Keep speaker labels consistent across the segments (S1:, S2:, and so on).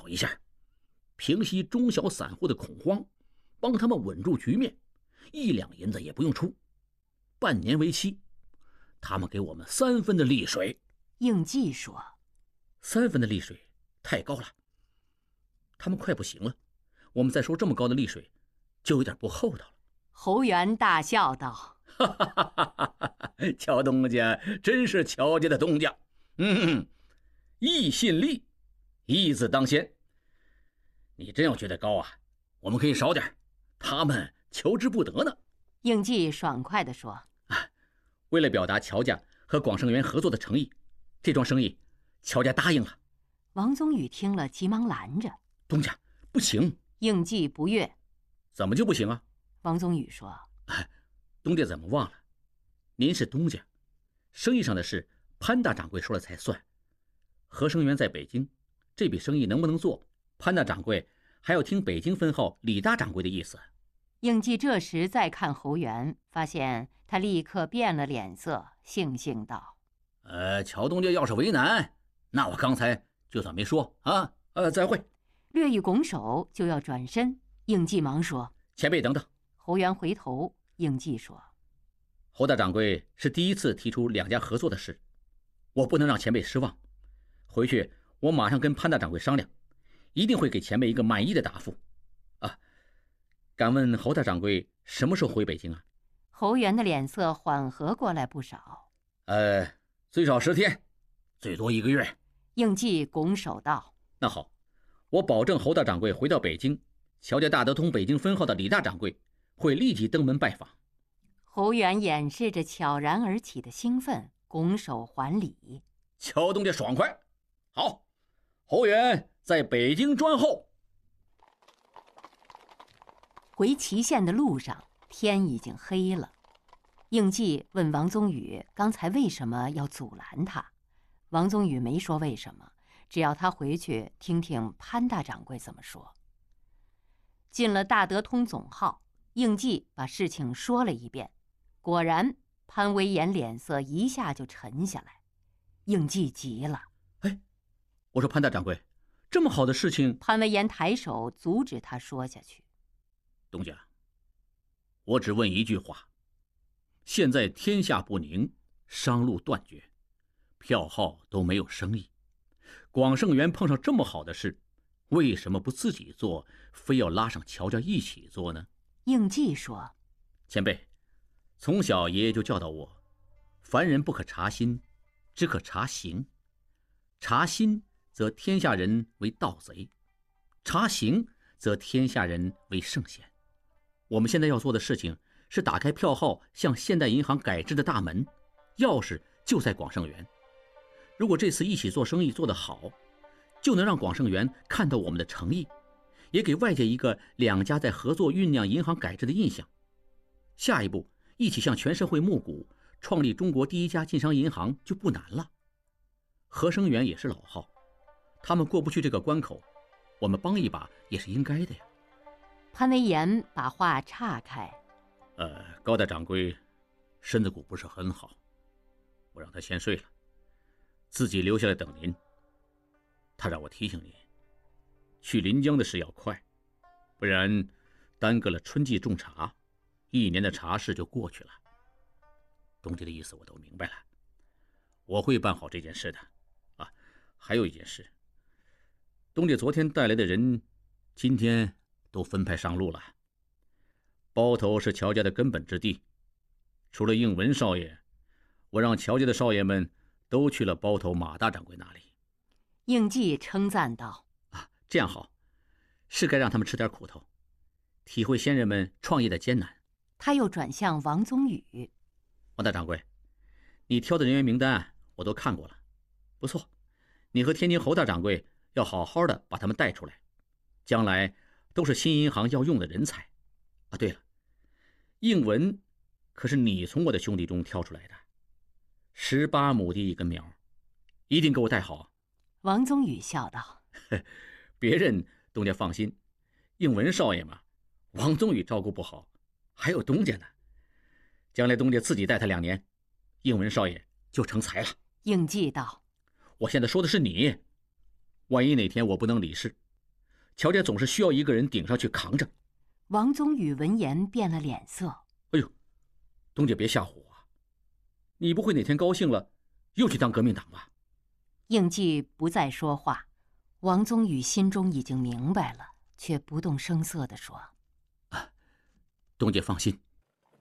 S1: 一下，平息中小散户的恐慌，帮他们稳住局面，1两银子也不用出，半年为期，他们给我们3分的利水。
S2: 应季说
S1: ：“3分的利水太高了，他们快不行了，我们再收这么高的利水，就有点不厚道了。”
S2: 侯元大笑道：“
S1: 哈哈哈哈哈！乔东家真是乔家的东家，义信利，义字当先。你真要觉得高啊，我们可以少点，他们求之不得呢。”
S2: 应季爽快地说：“
S1: 为了表达乔家和广盛元合作的诚意，这桩生意乔家答应了。”
S2: 王宗宇听了，急忙拦着：“
S1: 东家不行。”
S2: 应季不悦：“
S1: 怎么就不行啊？”
S2: 王宗宇说：“
S1: 东家怎么忘了？您是东家，生意上的事潘大掌柜说了才算。和生元在北京，这笔生意能不能做，潘大掌柜还要听北京分号李大掌柜的意思。”
S2: 应季这时再看侯元，发现他立刻变了脸色，悻悻道：“
S1: 乔东家要是为难，那我刚才就算没说啊。再会。”
S2: 略一拱手就要转身，应季忙说：“
S1: 前辈等等。”
S2: 侯元回头，应季说：“
S1: 侯大掌柜是第一次提出2家合作的事，我不能让前辈失望。回去我马上跟潘大掌柜商量，一定会给前辈一个满意的答复。敢问侯大掌柜什么时候回北京啊？”
S2: 侯元的脸色缓和过来不少。
S1: 最少10天，最多1个月。
S2: 应季拱手道：“
S1: 那好，我保证侯大掌柜回到北京，乔家大德通北京分号的李大掌柜会立即登门拜访。”
S2: 侯元掩饰着悄然而起的兴奋，拱手还礼：“
S1: 乔东家爽快。好，侯元在北京专候。”
S2: 回祁县的路上，天已经黑了。应季问王宗宇刚才为什么要阻拦他，王宗宇没说为什么，只要他回去听听潘大掌柜怎么说。进了大德通总号，应季把事情说了一遍，果然潘威严脸色一下就沉下来。应季急了：“
S1: 我说潘大掌柜，这么好的事情……”
S2: 潘威严抬手阻止他说下去：“
S1: 东家，我只问一句话，现在天下不宁，商路断绝，票号都没有生意，广盛元碰上这么好的事，为什么不自己做，非要拉上乔家一起做呢？”
S2: 应季说：“
S1: 前辈，从小爷爷就教导我，凡人不可察心，只可察行。察心则天下人为盗贼，察行则天下人为圣贤。我们现在要做的事情是打开票号向现代银行改制的大门，钥匙就在广盛元。如果这次一起做生意做得好，就能让广盛元看到我们的诚意，也给外界一个2家在合作酝酿银行改制的印象。下一步一起向全社会募股，创立中国第1家晋商银行就不难了。和生元也是老号，他们过不去这个关口，我们帮一把也是应该的呀。
S2: 潘威严把话岔开：“
S1: 高大掌柜身子骨不是很好，我让他先睡了，自己留下来等您。他让我提醒您，去临江的事要快，不然耽搁了春季种茶，1年的茶事就过去了。东家的意思我都明白了，我会办好这件事的。还有一件事，东家昨天带来的人，今天都分派上路了。包头是乔家的根本之地，除了应文少爷，我让乔家的少爷们都去了包头马大掌柜那里。”
S2: 应季称赞道：“
S1: 这样好，是该让他们吃点苦头，体会先人们创业的艰难。”
S2: 他又转向王宗宇：“
S1: 王大掌柜，你挑的人员名单我都看过了，不错，你和天津侯大掌柜要好好的把他们带出来，将来都是新银行要用的人才。对了，应文可是你从我的兄弟中挑出来的，18亩地一根苗，一定给我带好。”
S2: 王宗宇笑道：“
S1: 别人东家放心，应文少爷嘛，王宗宇照顾不好，还有东家呢。将来东家自己带他2年，应文少爷就成才了。”
S2: 应季道：“
S1: 我现在说的是你，万一哪天我不能理事， 乔家总是需要一个人顶上去扛着。
S2: 王宗宇闻言变了脸色。
S1: 哎呦，东姐别吓唬我，你不会哪天高兴了又去当革命党吧？
S2: 应季不再说话，王宗宇心中已经明白了，却不动声色地说：“
S1: 东姐放心。”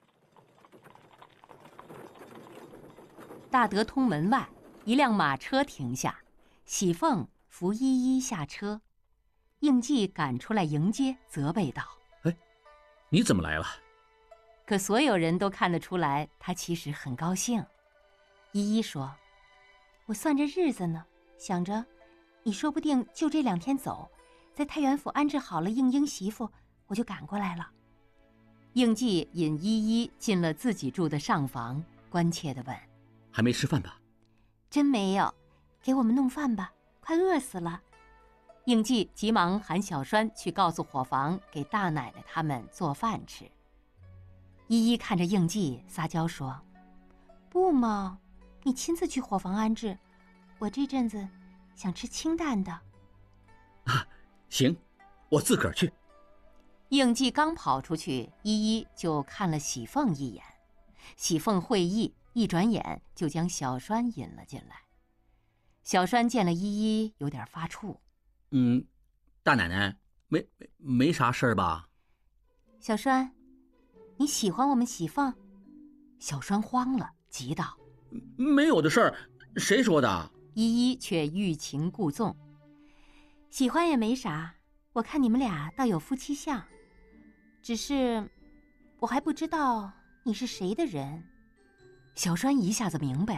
S2: 大德通门外，一辆马车停下，喜凤扶依依下车，应季赶出来迎接，责备道：“
S1: 哎，你怎么来了？”
S2: 可所有人都看得出来，他其实很高兴。依依说：“我算着日子呢，想着你说不定就这2天走，在太原府安置好了应英媳妇，我就赶过来了。”应季引依依进了自己住的上房，关切地问：“
S1: 还没吃饭吧？”“
S2: 真没有，给我们弄饭吧，快饿死了。”应季急忙喊小栓去告诉伙房，给大奶奶他们做饭吃。依依看着应季撒娇说：“不嘛，你亲自去伙房安置，我这阵子想吃清淡的。”“
S1: 行，我自个儿去。”
S2: 应季刚跑出去，依依就看了喜凤一眼，喜凤会意，一转眼就将小栓引了进来。小栓见了依依，有点发怵。
S1: “大奶奶，没啥事儿吧？”“
S2: 小栓，你喜欢我们喜凤？”小栓慌了，急道：“
S1: 没有的事儿，谁说的？”
S2: 依依却欲擒故纵：“喜欢也没啥，我看你们俩倒有夫妻相，只是我还不知道你是谁的人。”小栓一下子明白